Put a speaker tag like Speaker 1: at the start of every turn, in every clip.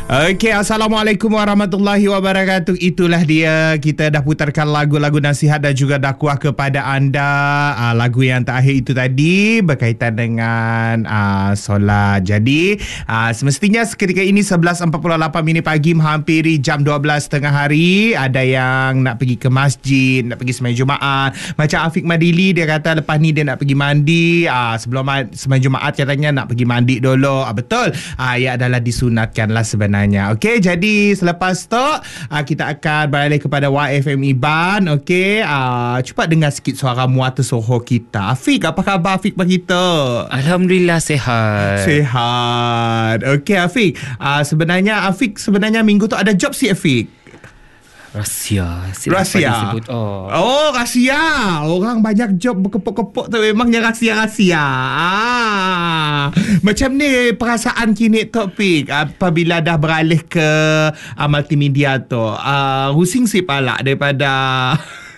Speaker 1: Okey, Assalamualaikum warahmatullahi wabarakatuh. Itulah dia, kita dah putarkan lagu-lagu nasihat dan juga dakwah kepada anda. Lagu yang terakhir itu tadi berkaitan dengan solat. Jadi semestinya seketika ini 11.48 minit pagi menghampiri jam 12 tengah hari. Ada yang nak pergi ke masjid, nak pergi sembahyang Jumaat. Macam Afiq Madili, dia kata lepas ni dia nak pergi mandi. Sebelum sembahyang Jumaat katanya nak pergi mandi dulu. Betul. Ia adalah disunatkan lah sebenarnya. Okey, jadi selepas tu kita akan beralih kepada YFM Iban. Okey, cuba dengar sikit suara muata soho kita. Afiq, apa khabar Afiq pagi tu?
Speaker 2: Alhamdulillah sihat.
Speaker 1: Sihat. Okey Afiq, sebenarnya minggu tu ada job si Afiq?
Speaker 2: Rahsia.
Speaker 1: Rahsia. Oh, rahsia. Orang banyak job berkepuk-kepuk tu memangnya rahsia-rahsia. Macam ni perasaan kini topik apabila dah beralih ke multimedia tu. Husing si palak daripada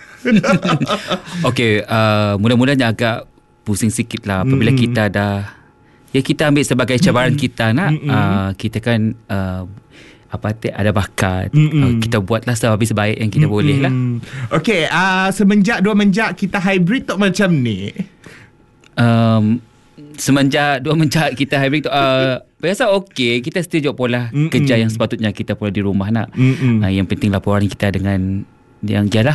Speaker 2: Okey, mudah-mudahnya agak pusing sikit lah apabila kita dah kita ambil sebagai cabaran kita nak kita kan ada bakat, kita buatlah sehabis baik yang kita boleh lah.
Speaker 1: Okey, semenjak kita hybrid tu macam ni.
Speaker 2: Semenjak kita hybrid tu biasa okey, kita still pola kerja yang sepatutnya kita pola di rumah nak. Yang penting laporan kita dengan yang jalah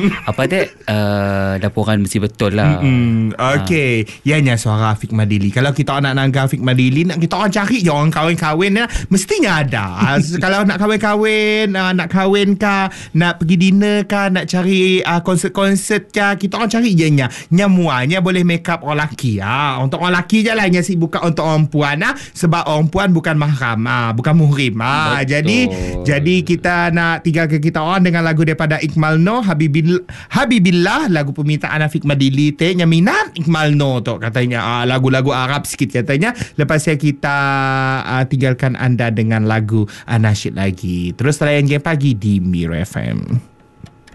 Speaker 2: laporan mesti betul lah.
Speaker 1: Okey, ianya suara Afiq Madili. Kalau kita nak nangga Afiq Madili, nak kita orang cari je orang kahwin-kahwin mestinya ada. Kalau nak kahwin-kahwin, nak kahwin kah, nak pergi dinner kah, nak cari konsert-konsert kah, kita orang cari je nya. Nyamuanya boleh make up orang lelaki. Untuk orang lelaki je lah, si bukan untuk orang puan sebab orang puan bukan mahram, bukan muhrim. Jadi kita nak tinggalkan kita orang dengan lagu daripada Iqmal Noh, Habibillah, lagu permintaan Afiq Madili teh yang minat Iqmal Noh tu katanya, lagu-lagu Arab sikit katanya. Lepas saya kita tinggalkan anda dengan lagu nasyid lagi. Terus layan game pagi di Miro FM.